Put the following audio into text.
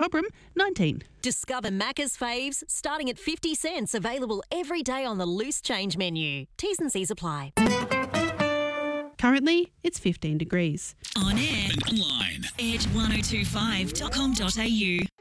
Cobram, 19. Discover Macca's faves starting at 50 cents, available every day on the loose change menu. T's and C's apply. Currently, it's 15 degrees. On air, online, edge1025.com.au.